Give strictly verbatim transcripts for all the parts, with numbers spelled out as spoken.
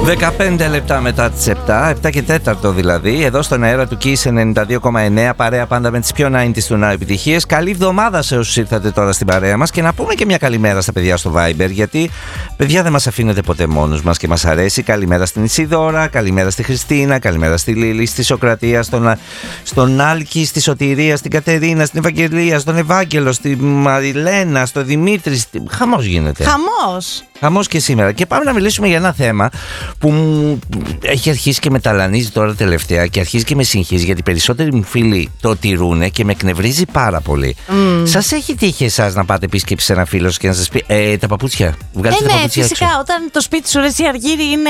δεκαπέντε λεπτά μετά τις επτά, επτά και τέταρτο δηλαδή, εδώ στον αέρα του Kiss ενενήντα δύο κόμμα εννέα, παρέα πάντα με τις πιο ενενήντα του Now επιτυχίες. Καλή εβδομάδα σε όσους ήρθατε τώρα στην παρέα μας και να πούμε και μια καλημέρα στα παιδιά στο Viber, γιατί παιδιά δεν μας αφήνετε ποτέ μόνους μας και μας αρέσει. Καλημέρα στην Ισίδωρα, καλημέρα στη Χριστίνα, καλημέρα στη Λίλη, στη Σοκρατία, στον, στον Άλκη, στη Σωτηρία, στην Κατερίνα, στην Ευαγγελία, στον Ευάγγελο, στη Μαριλένα, στον Δημήτρη. Χαμός γίνεται. Χαμός. Χαμός και σήμερα. Και πάμε να μιλήσουμε για ένα θέμα που μου έχει αρχίσει και με ταλανίζει τώρα τελευταία και αρχίζει και με συγχύζει, γιατί περισσότεροι μου φίλοι το τηρούνε και με εκνευρίζει πάρα πολύ. Mm. Σας έχει τύχει εσάς να πάτε επίσκεψη σε ένα φίλο και να σας πει ε, τα παπούτσια, βγάλτε ε, τα ναι, παπούτσια φυσικά έξω. Όταν το σπίτι σου, ρε εσύ Αργύρι, είναι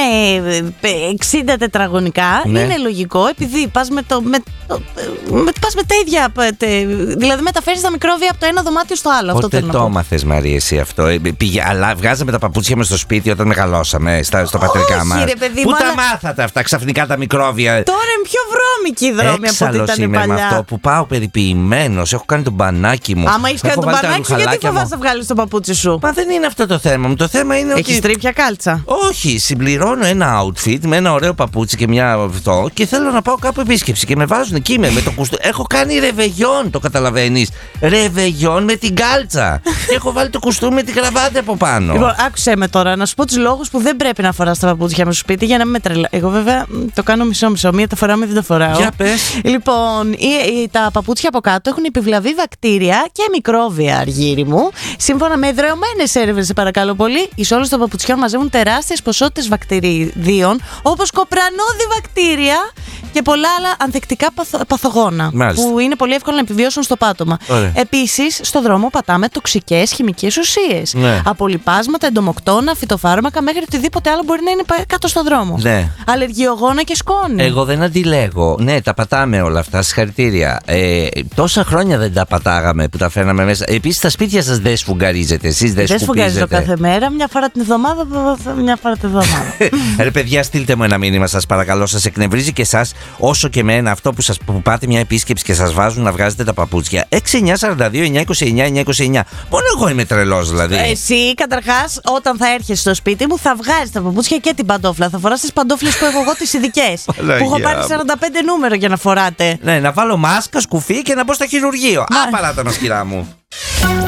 εξήντα τετραγωνικά, ναι. Είναι λογικό, επειδή πας με, το, με, το, με, πας με τα ίδια, δηλαδή μεταφέρεις τα μικρόβια από το ένα δωμάτιο στο άλλο. Πότε αυτό το μάθες, Μαρία, εσύ αυτό? Πήγε, αλλά βγάζαμε τα παπούτσια μας στο σπίτι όταν μεγαλώσαμε, στα, στο πατρικά μας. Πού τα αλλά... μάθατε αυτά ξαφνικά τα μικρόβια? Τώρα είναι πιο βρώμικη η δρόμη από ό,τι ήταν είμαι παλιά. Με αυτό που πάω περιποιημένος, έχω κάνει τον μπανάκι μου. Άμα έχεις κάνει τον μπανάκι σου, γιατί φοβάσαι να βγάλεις το παπούτσι σου? Μα δεν είναι αυτό το θέμα μου. Το θέμα είναι έχεις ότι. τρίπια κάλτσα? Όχι, συμπληρώνω ένα outfit με ένα ωραίο παπούτσι και μια αυτό και θέλω να πάω κάπου επίσκεψη και με βάζουν εκεί με, με το κουστό. Έχω κάνει ρεβεγιόν, το καταλαβαίνεις. Ρεβεγιόν με την κάλτσα. Και έχω βάλει το κουστούμι με την κραβάτα από πάνω. Λοιπόν, άκουσέ με τώρα να σου πω τους λόγους που δεν πρέπει να φοράς τα παπούτσια μου στο σπίτι για να μην με τρελα. Εγώ βέβαια το κάνω μισό-μισό. Μία τα φοράω, μία δεν τα φοράω. Για πες. Λοιπόν, οι, οι, τα παπούτσια από κάτω έχουν επιβλαβή βακτήρια και μικρόβια, Αργύρι μου. Σύμφωνα με εδρεωμένες έρευνες, σε παρακαλώ πολύ, οι σώλες των παπουτσιών μαζεύουν τεράστιες ποσότητες βακτηριδίων, όπως κοπρανόδι βακτήρια και πολλά άλλα ανθεκτικά παθο, παθογόνα. Μάλιστα. Που είναι πολύ εύκολο να επιβιώσουν στο πάτωμα. Επίσης, στο δρόμο πατάμε τοξικές χημικές ουσίες. Ναι. Από λιπάσματα, εντομοκτώνα, φυτοφάρμακα μέχρι οτιδήποτε άλλο μπορεί να είναι κάτω στο δρόμο. Ναι. Αλλεργιογόνα και σκόνη. Εγώ δεν αντιλέγω. Ναι, τα πατάμε όλα αυτά. Συγχαρητήρια. Ε, τόσα χρόνια δεν τα πατάγαμε που τα φέρναμε μέσα. Επίσης, στα σπίτια σας δεν σφουγγαρίζετε. Εσείς δεν σκουπίζετε? Δεν σφουγγαρίζω κάθε μέρα, μια φορά την εβδομάδα, μια φορά την εβδομάδα. Ρε παιδιά, στείλτε μου ένα μήνυμα, σας παρακαλώ. Σας εκνευρίζει και εσάς όσο και εμένα αυτό που, σας, που πάτε μια επίσκεψη και σας βάζουν να βγάζετε τα παπούτσια? έξι εννιά σαράντα δύο εννιά είκοσι εννιά εννιά είκοσι εννιά. Μόνο εγώ είμαι τρελός δηλαδή. Εσύ, καταρχάς, όταν θα έρχεσαι στο σπίτι μου, θα βγάζεις τα παπούτσια και την παντόφλα. Θα φοράς τις παντόφλες που έχω εγώ, τις ειδικές. Που έχω πάρει σαράντα πέντε νούμερο για να φοράτε. Ναι, να βάλω μάσκα, σκουφί και να μπω στο χειρουργείο. Α, παράτα μας, κυρά μου.